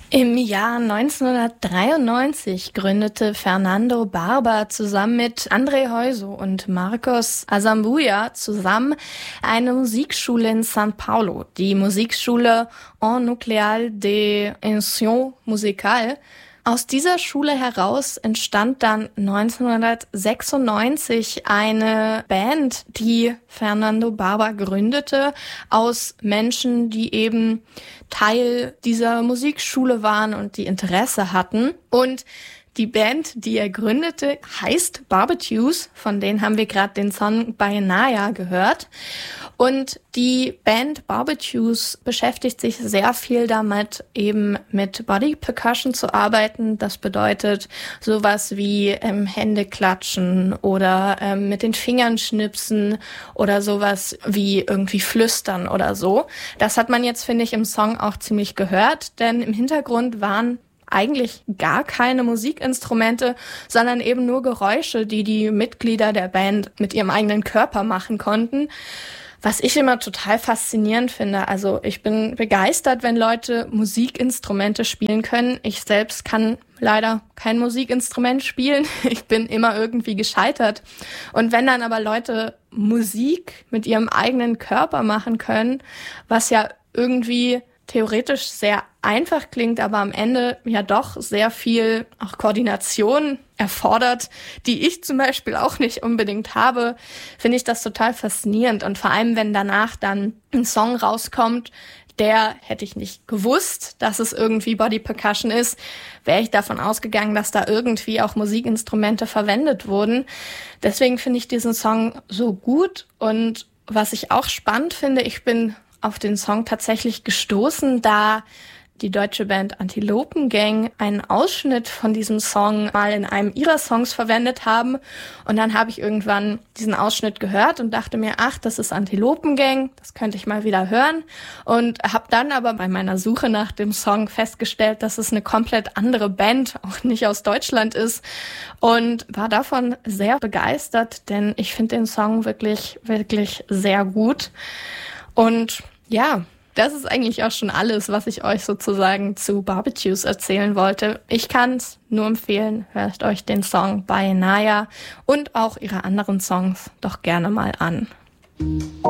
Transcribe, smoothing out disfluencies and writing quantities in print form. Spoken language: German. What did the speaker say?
Im Jahr 1993 gründete Fernando Barba zusammen mit André Heuso und Marcos Azambuja zusammen eine Musikschule in São Paulo, die Musikschule En Nucleal de Ensino Musical. Aus dieser Schule heraus entstand dann 1996 eine Band, die Fernando Barba gründete, aus Menschen, die eben Teil dieser Musikschule waren und die Interesse hatten. Und die Band, die er gründete, heißt Barbetues. Von denen haben wir gerade den Song Baenaya gehört. Und die Band Barbetues beschäftigt sich sehr viel damit, eben mit Body Percussion zu arbeiten. Das bedeutet sowas wie Hände klatschen oder mit den Fingern schnipsen oder sowas wie irgendwie flüstern oder so. Das hat man jetzt, finde ich, im Song auch ziemlich gehört, denn im Hintergrund waren eigentlich gar keine Musikinstrumente, sondern eben nur Geräusche, die die Mitglieder der Band mit ihrem eigenen Körper machen konnten. Was ich immer total faszinierend finde. Also ich bin begeistert, wenn Leute Musikinstrumente spielen können. Ich selbst kann leider kein Musikinstrument spielen. Ich bin immer irgendwie gescheitert. Und wenn dann aber Leute Musik mit ihrem eigenen Körper machen können, was ja irgendwie theoretisch sehr einfach klingt, aber am Ende ja doch sehr viel auch Koordination erfordert, die ich zum Beispiel auch nicht unbedingt habe, finde ich das total faszinierend. Und vor allem, wenn danach dann ein Song rauskommt, der hätte ich nicht gewusst, dass es irgendwie Body Percussion ist, wäre ich davon ausgegangen, dass da irgendwie auch Musikinstrumente verwendet wurden. Deswegen finde ich diesen Song so gut. Und was ich auch spannend finde, ich bin auf den Song tatsächlich gestoßen, da die deutsche Band Antilopengang einen Ausschnitt von diesem Song mal in einem ihrer Songs verwendet haben. Und dann habe ich irgendwann diesen Ausschnitt gehört und dachte mir, ach, das ist Antilopengang, das könnte ich mal wieder hören. Und habe dann aber bei meiner Suche nach dem Song festgestellt, dass es eine komplett andere Band, auch nicht aus Deutschland ist. Und war davon sehr begeistert, denn ich finde den Song wirklich, wirklich sehr gut. Und ja, das ist eigentlich auch schon alles, was ich euch sozusagen zu Barbetues erzählen wollte. Ich kann es nur empfehlen, hört euch den Song Baenaya und auch ihre anderen Songs doch gerne mal an.